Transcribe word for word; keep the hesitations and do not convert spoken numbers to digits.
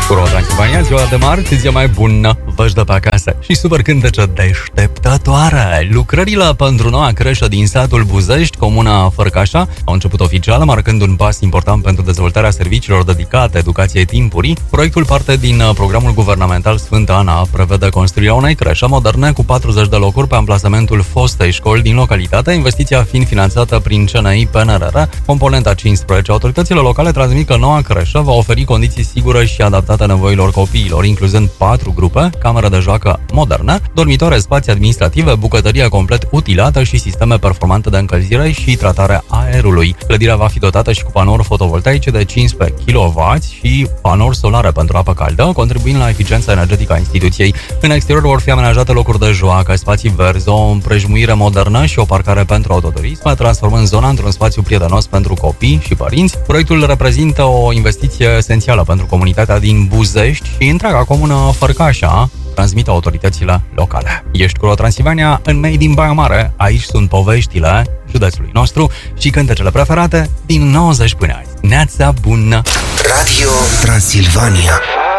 Pro Transilvania, ziua de marți, ziua mai bună, vă-și dă pe acasă și super cântece deșteptătoare. Lucrările pentru noua creșă din satul Buzești, comuna Fărcașa, au început oficial, marcând un pas important pentru dezvoltarea serviciilor dedicate educației timpurii. Proiectul, parte din programul guvernamental Sfânta Ana, prevede construirea unei creșe moderne cu patruzeci de locuri pe amplasamentul fostei școli din localitate, investiția fiind finanțată prin C N I P N R R, componenta cincisprezece. Autoritățile locale transmit că noua creșă va oferi condiții sigure și adaptate nevoilor copiilor, incluzând patru grupe, cameră de joacă modernă, dormitoare, spații administrative, bucătărie complet utilată și sisteme performante de încălzire și tratare a aerului. Clădirea va fi dotată și cu panouri fotovoltaice de cincisprezece kilowați și panouri solare pentru apă caldă, contribuind la eficiența energetică a instituției. În exterior vor fi amenajate locuri de joacă, spații verzi, o împrejmuire modernă și o parcare pentru autoturisme, transformând zona într-un spațiu prietenos pentru copii și părinți. Proiectul reprezintă o investiție esențială pentru comunitatea din Buzești și întreaga comună Fărcașa, transmit autoritățile locale. Ești cu Transilvania în Made in Baia Mare. Aici sunt poveștile județului nostru și cântecele preferate din nouăzeci până azi. Neața bună! Radio Transilvania.